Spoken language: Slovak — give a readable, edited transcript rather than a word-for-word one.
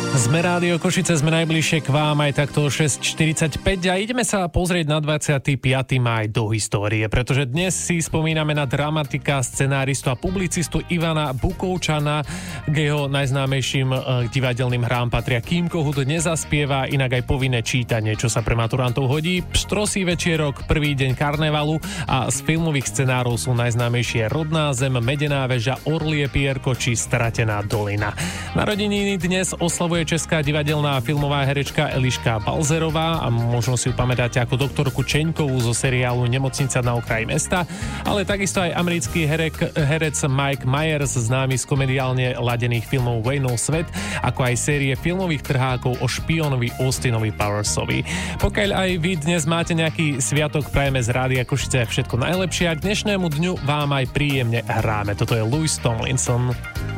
Sme Rádio Košice, sme najbližšie k vám aj takto 6.45 a ideme sa pozrieť na 25. máj do histórie, pretože dnes si spomíname na dramatika, scenáristu a publicistu Ivana Bukovčana. K jeho najznámejším divadelným hrám patria Kým Kohút nezaspieva, inak aj povinné čítanie, čo sa pre maturantov hodí, Pštrosí večierok, Prvý deň karnevalu a z filmových scenárov sú najznámejšie Rodná zem, Medená väža, Orlie pierko či Stratená dolina. Narodeniny dnes oslavuje česká divadelná a filmová herečka Eliška Balzerová a možno si ju pamätáte ako doktorku Čeňkovú zo seriálu Nemocnica na okraji mesta, ale takisto aj americký herec Mike Myers, známy z komediálne ladených filmov Vojnou svet, ako aj série filmových trhákov o špiónovi Austinovi Powersovi. Pokiaľ aj vy dnes máte nejaký sviatok, prajeme z Rádia Košice všetko najlepšie a k dnešnému dňu vám aj príjemne hráme. Toto je Louis Tomlinson.